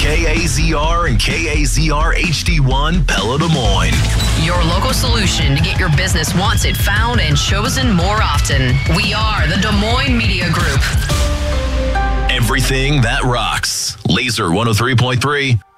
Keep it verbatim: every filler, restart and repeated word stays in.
K A Z R and K A Z R H D one Pella Des Moines. Your local solution to get your business wanted, found, and chosen more often. We are the Des Moines Media Group. Everything that rocks. Laser one oh three point three.